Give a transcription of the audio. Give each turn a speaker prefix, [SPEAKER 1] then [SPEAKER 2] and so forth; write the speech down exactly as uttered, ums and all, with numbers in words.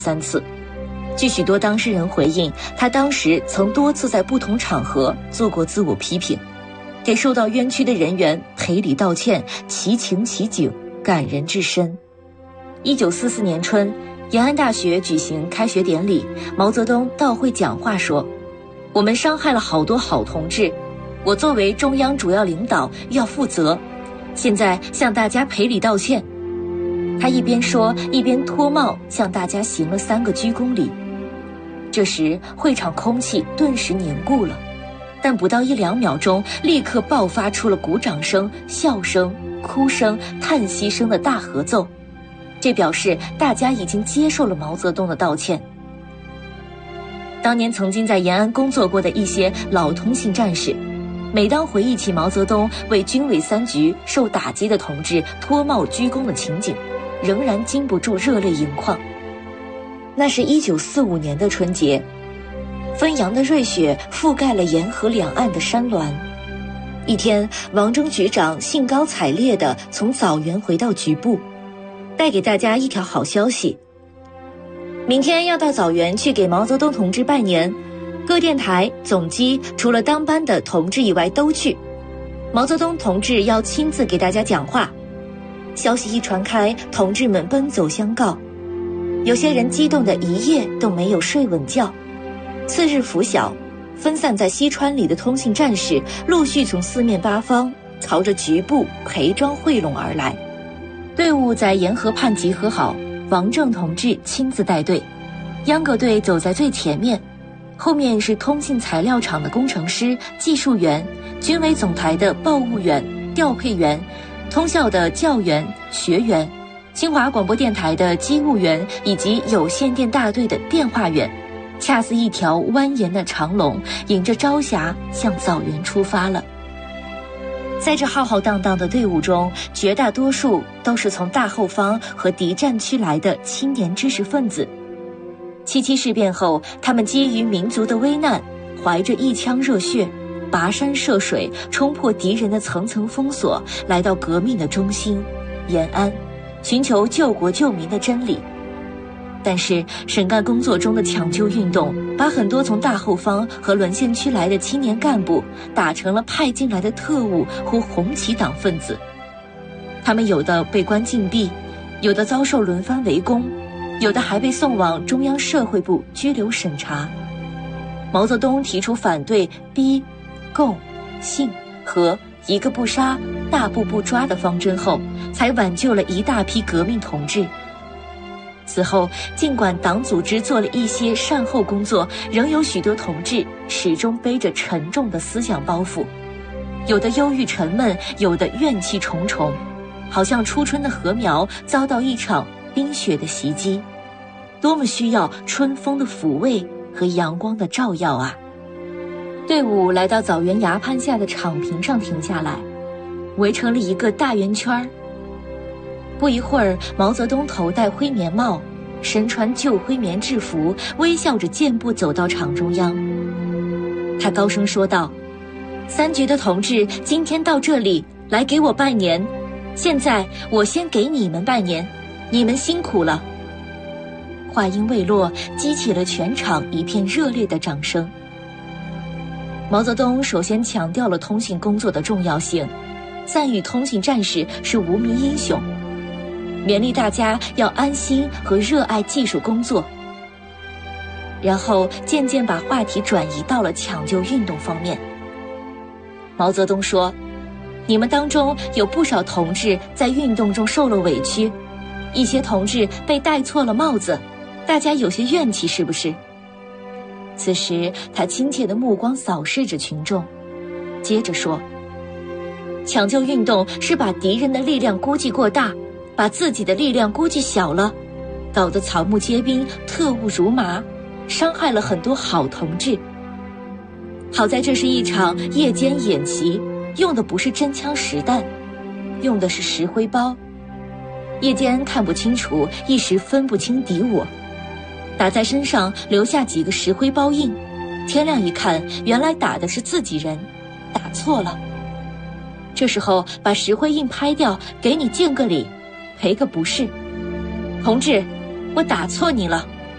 [SPEAKER 1] 三次。据许多当事人回应，他当时曾多次在不同场合做过自我批评，给受到冤屈的人员赔礼道歉，其情其景，感人至深。一九四四年春，延安大学举行开学典礼，毛泽东到会讲话说：“我们伤害了好多好同志，我作为中央主要领导要负责，现在向大家赔礼道歉。”他一边说，一边脱帽向大家行了三个鞠躬礼。这时会场空气顿时凝固了，但不到一两秒钟，立刻爆发出了鼓掌声、笑声、哭声、叹息声的大合奏。这表示大家已经接受了毛泽东的道歉。当年曾经在延安工作过的一些老通信战士，每当回忆起毛泽东为军委三局受打击的同志脱帽鞠躬的情景，仍然禁不住热泪盈眶。那是一九四五年的春节，纷扬的瑞雪覆盖了沿河两岸的山峦。一天，王征局长兴高采烈地从枣园回到局部，带给大家一条好消息：明天要到枣园去给毛泽东同志拜年，各电台总机除了当班的同志以外都去，毛泽东同志要亲自给大家讲话。消息一传开，同志们奔走相告，有些人激动的一夜都没有睡稳觉。次日拂晓，分散在西川里的通信战士陆续从四面八方朝着局部裴庄汇拢而来。队伍在沿河畔集合好，王震同志亲自带队，秧歌队走在最前面，后面是通信材料厂的工程师、技术员，军委总台的报务员、调配员，通校的教员、学员，清华广播电台的机务员以及有线电大队的电话员，恰似一条蜿蜒的长龙，迎着朝霞向枣园出发了。在这浩浩荡荡的队伍中，绝大多数都是从大后方和敌占区来的青年知识分子。七七事变后，他们基于民族的危难，怀着一腔热血，跋山涉水，冲破敌人的层层封锁，来到革命的中心延安，寻求救国救民的真理。但是省干工作中的抢救运动，把很多从大后方和沦陷区来的青年干部打成了派进来的特务或红旗党分子。他们有的被关禁闭，有的遭受轮番围攻，有的还被送往中央社会部拘留审查。毛泽东提出反对逼、供、信和一个不杀、大步不抓的方针后，才挽救了一大批革命同志。此后，尽管党组织做了一些善后工作，仍有许多同志始终背着沉重的思想包袱，有的忧郁沉闷，有的怨气重重，好像初春的禾苗遭到一场冰雪的袭击，多么需要春风的抚慰和阳光的照耀啊！队伍来到枣园崖畔下的场坪上停下来，围成了一个大圆圈。不一会儿，毛泽东头戴灰棉帽，身穿旧灰棉制服，微笑着健步走到场中央。他高声说道：“三局的同志今天到这里来给我拜年，现在我先给你们拜年，你们辛苦了。”话音未落，激起了全场一片热烈的掌声。毛泽东首先强调了通信工作的重要性，赞誉通信战士是无名英雄，勉励大家要安心和热爱技术工作。然后渐渐把话题转移到了抢救运动方面。毛泽东说：“你们当中有不少同志在运动中受了委屈，一些同志被戴错了帽子，大家有些怨气，是不是？”此时他亲切的目光扫视着群众，接着说：“抢救运动是把敌人的力量估计过大，把自己的力量估计小了，搞得草木皆兵，特务如麻，伤害了很多好同志。好在这是一场夜间演习，用的不是真枪实弹，用的是石灰包。夜间看不清楚，一时分不清敌我，打在身上留下几个石灰包印，天亮一看，原来打的是自己人，打错了。这时候把石灰印拍掉，给你见个礼，赔个不是。同志，我打错你了。”